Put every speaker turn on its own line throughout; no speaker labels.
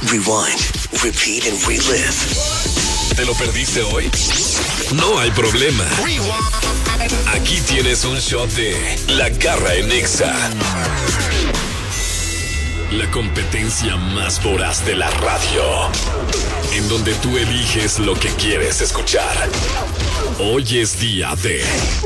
rewind, repeat and relive.
¿Te lo perdiste hoy? No hay problema. Aquí tienes un shot de La Garra en Exa. La competencia más voraz de la radio, en donde tú eliges lo que quieres escuchar. Hoy es día de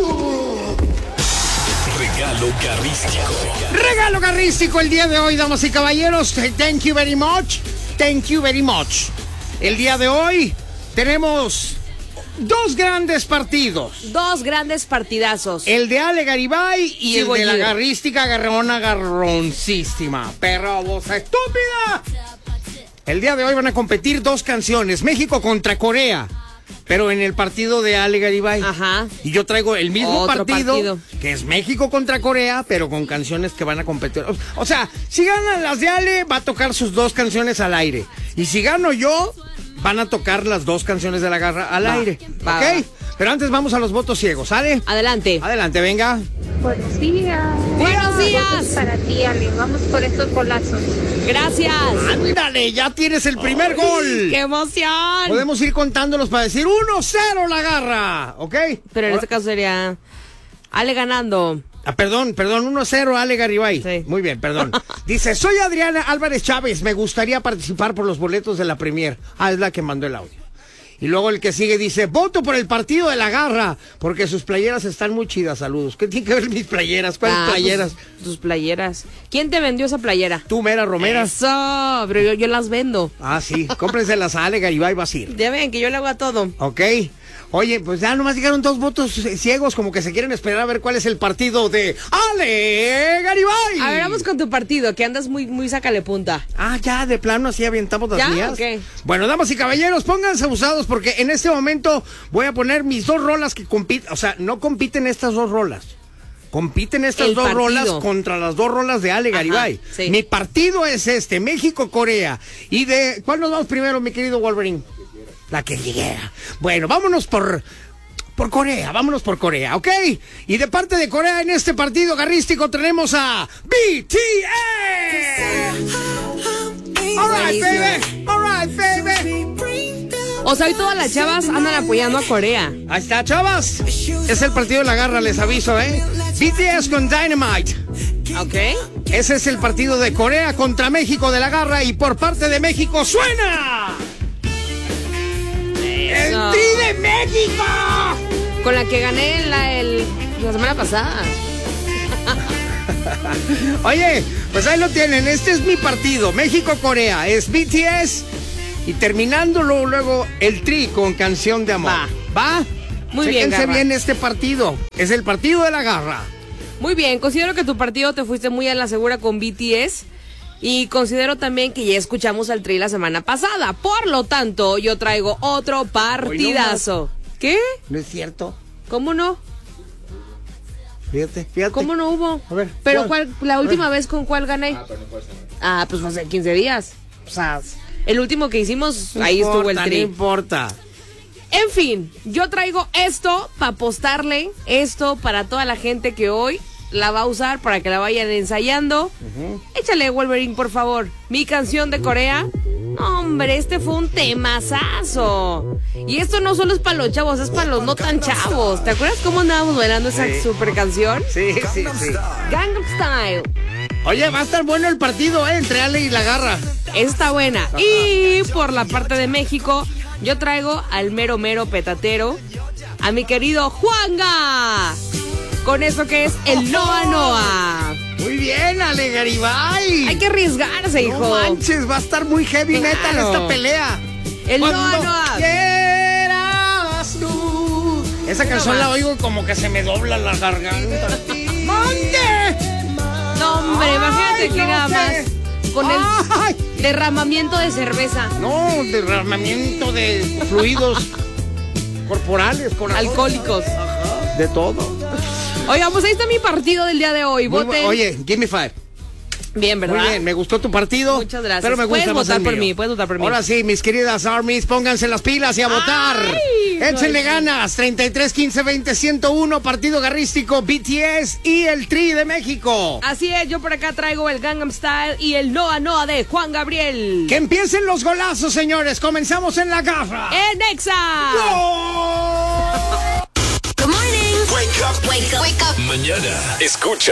regalo garrístico.
Regalo garrístico el día de hoy, damas y caballeros. Thank you very much. Thank you very much. El día de hoy tenemos dos grandes partidos.
Dos grandes partidazos.
El de Ale Garibay y
Sí,
el de la
ir.
garrística garrona garroncísima. Perra bosa estúpida. El día de hoy van a competir dos canciones. México contra Corea. Pero en el partido de Ale Garibay.
Ajá.
Y yo traigo el mismo
Otro partido,
que es México contra Corea, pero con canciones que van a competir. O sea, si ganan las de Ale, va a tocar sus dos canciones al aire. Y si gano yo, van a tocar las dos canciones de la garra al aire.
va,
¿Ok?
va.
Pero antes vamos a los votos ciegos, ¿sale?
Adelante.
Adelante, venga.
Buenos días.
Buenos días.
Votos para ti, Ale. Vamos por estos golazos.
Gracias.
Ándale, ya tienes el primer gol.
¡Qué emoción!
Podemos ir contándolos para decir 1-0 la garra, ¿ok?
Pero en
Ahora-
este caso sería Ale ganando.
Perdón, 1-0 Ale Garibay.
Sí.
Muy bien, perdón. Dice, soy Adriana Álvarez Chávez, me gustaría participar por los boletos de la Premier. Es la que mandó el audio. Y luego el que sigue dice, voto por el partido de la garra, porque sus playeras están muy chidas, saludos. ¿Qué tiene que ver mis playeras? ¿Cuáles playeras?
Tus playeras. ¿Quién te vendió esa playera?
Tú, Mera Romera.
Eso, pero yo las vendo.
Ah, sí, cómprenselas a Ale Garibay, vas a ir.
Ya ven que yo le hago a todo.
Ok. Oye, pues ya nomás llegaron dos votos ciegos, como que se quieren esperar a ver cuál es el partido de Ale Garibay.
A ver, vamos con tu partido, que andas muy sácale punta.
Ah, ya, de plano así avientamos las
¿Ya?
mías.
Ok.
Bueno, damas y caballeros, pónganse abusados porque en este momento voy a poner mis dos rolas que compiten. O sea, no compiten estas dos rolas. Compiten estas
El
dos
partido.
rolas contra las dos rolas de Ale Garibay.
sí.
Mi partido es este, México-Corea. Y de... ¿Cuál nos vamos primero, mi querido Wolverine? La que quiera. Bueno, vámonos por Corea, vámonos por Corea, ¿ok? Y de parte de Corea en este partido garrístico tenemos a BTS. All right, baby. All right, baby.
O sea, hoy todas las chavas andan apoyando a Corea.
Ahí está, chavas. Es el partido de la garra, les aviso, ¿eh? BTS con Dynamite.
¿Ok?
Ese es el partido de Corea contra México de la garra y por parte de México suena... ¡El
Eso.
Tri de México!
Con la que gané la semana pasada.
Oye, pues ahí lo tienen. Este es mi partido, México-Corea. Es BTS y terminándolo luego el Tri con Canción de Amor. ¿Va?
Muy bien,
Chéquense
garra.
bien este partido. Es el partido de la garra.
Muy bien, considero que tu partido te fuiste muy a la segura con BTS. Y considero también que ya escuchamos al Tri la semana pasada. Por lo tanto, yo traigo otro partidazo. ¿Qué?
¿No es cierto?
¿Cómo no?
Fíjate.
¿Cómo no hubo?
A ver,
Pero
¿cuál?
la última vez con cuál gané. Pues hace 15 días. O sea, el último que hicimos,
No
ahí estuvo el
importa,
Tri.
No importa.
En fin, yo traigo esto para apostarle, esto para toda la gente que hoy la va a usar para que la vayan ensayando. Échale, Wolverine, por favor. Mi canción de Corea. Hombre, este fue un temazazo. Y esto no solo es para los chavos, es para los no tan chavos. ¿Te acuerdas cómo andábamos bailando esa super canción?
Sí.
Gangnam Style.
Oye, va a estar bueno el partido, entre Ale y la garra.
Está buena. Y por la parte de México, yo traigo al mero petatero, a mi querido Juanga. Con eso que es el Noa Noa.
Muy bien, Ale Garibay.
Hay que arriesgarse, hijo.
No manches, va a estar muy heavy metal
Claro.
esta pelea.
El
Cuando
Noa Noa.
quieras tú. Esa canción la oigo y como que se me dobla la garganta. ¡Mande!
No, hombre, imagínate
Ay,
que
no
nada
sé.
más con el
Ay.
derramamiento de cerveza.
No, derramamiento de fluidos corporales, corazón.
Alcohólicos.
De todo.
Oiga, pues ahí está mi partido del día de hoy. Voten.
Oye, give me five.
Bien, ¿verdad?
Muy bien, me gustó tu partido.
Muchas gracias.
Pero me gusta
Puedes
más
votar
el
por
mío.
mí, puedes votar por mí.
Ahora sí, mis queridas Armies, pónganse las pilas y a votar. Échenle ganas. 33 15 20 101, partido garrístico, BTS y el Tri de México.
Así es, yo por acá traigo el Gangnam Style y el Noa Noa de Juan Gabriel.
Que empiecen los golazos, señores. Comenzamos en la garra.
¡En Exa!
¡Gol!
Good morning. Wake up.
Mañana escucha